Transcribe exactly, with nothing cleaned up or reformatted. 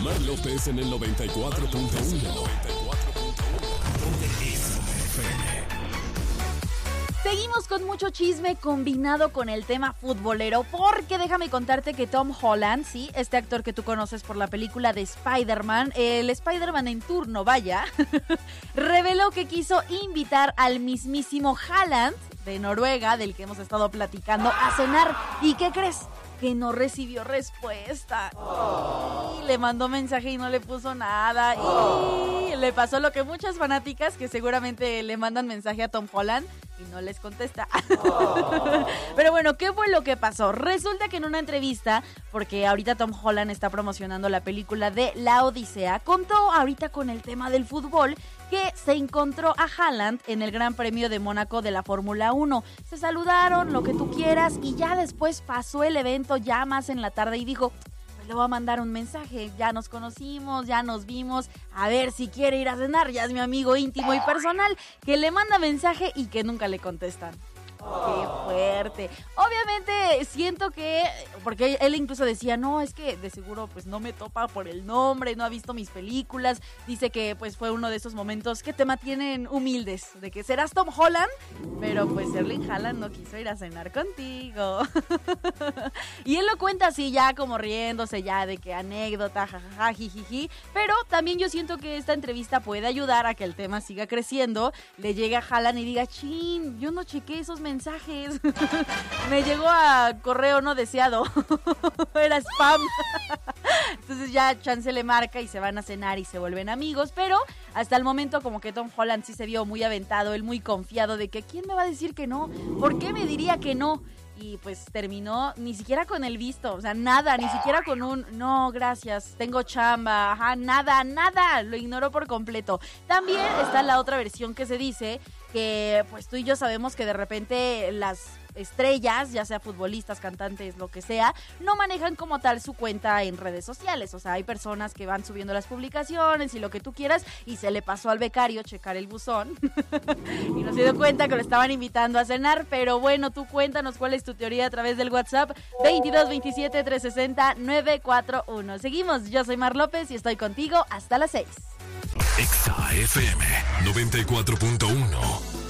Mar López en el noventa y cuatro punto uno. Seguimos con mucho chisme combinado con el tema futbolero, porque déjame contarte que Tom Holland, sí, este actor que tú conoces por la película de Spider-Man, el Spider-Man en turno, vaya, reveló que quiso invitar al mismísimo Haaland de Noruega, del que hemos estado platicando, a cenar. ¿Y qué crees? Que no recibió respuesta. Oh. Y le mandó mensaje y no le puso nada. Oh. Y le pasó lo que muchas fanáticas que seguramente le mandan mensaje a Tom Holland y no les contesta. Oh. Pero bueno, ¿qué fue lo que pasó? Resulta que en una entrevista, porque ahorita Tom Holland está promocionando la película de La Odisea, contó ahorita con el tema del fútbol que se encontró a Haaland en el Gran Premio de Mónaco de la Fórmula uno. Se saludaron, lo que tú quieras, y ya después pasó el evento ya más en la tarde y dijo, pues le voy a mandar un mensaje, ya nos conocimos, ya nos vimos, a ver si quiere ir a cenar, ya es mi amigo íntimo y personal, que le manda mensaje y que nunca le contestan. ¡Qué fuerte! Obviamente siento que, porque él incluso decía, no, es que de seguro pues no me topa por el nombre, no ha visto mis películas, dice que pues fue uno de esos momentos que te mantienen humildes, de que serás Tom Holland, pero pues Erling Haaland no quiso ir a cenar contigo. Y él lo cuenta así ya como riéndose ya de que anécdota, jajaja, jijiji, pero también yo siento que esta entrevista puede ayudar a que el tema siga creciendo, le llegue a Haaland y diga, chin, yo no chequé esos mensajes. mensajes me llegó a correo no deseado. Era spam. Entonces ya chance le marca y se van a cenar y se vuelven amigos, pero hasta el momento como que Tom Holland sí se vio muy aventado, él muy confiado de que ¿quién me va a decir que no? ¿Por qué me diría que no? Y pues terminó ni siquiera con el visto, o sea, nada, ni siquiera con un no, gracias, tengo chamba, ajá, nada, nada, lo ignoró por completo. También está la otra versión que se dice que pues tú y yo sabemos que de repente las estrellas, ya sea futbolistas, cantantes, lo que sea, no manejan como tal su cuenta en redes sociales. O sea, hay personas que van subiendo las publicaciones y lo que tú quieras, y se le pasó al becario checar el buzón y no se dio cuenta que lo estaban invitando a cenar. Pero bueno, tú cuéntanos cuál es tu teoría a través del WhatsApp veintidós veintisiete trescientos sesenta nueve cuatro uno. Seguimos, yo soy Mar López y estoy contigo hasta las seis. Exa F M noventa y cuatro punto uno.